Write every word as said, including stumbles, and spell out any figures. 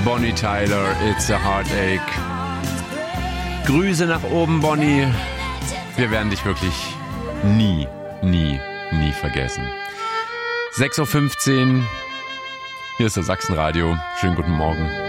Bonnie Tyler, It's a Heartache. Grüße nach oben, Bonnie. Wir werden dich wirklich nie, nie, nie vergessen. sechs Uhr fünfzehn, hier ist das Sachsenradio. Schönen guten Morgen.